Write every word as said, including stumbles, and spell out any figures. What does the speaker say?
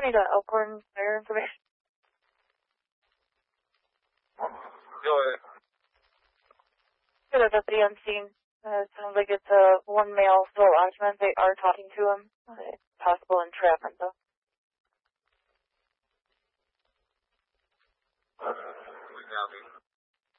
need uh, Elkhorn fire information. Go ahead. Good deputy on scene. Uh, sounds like it's a uh, one male still occupant. They are talking to him. Uh, possible entrapment, though. We copy.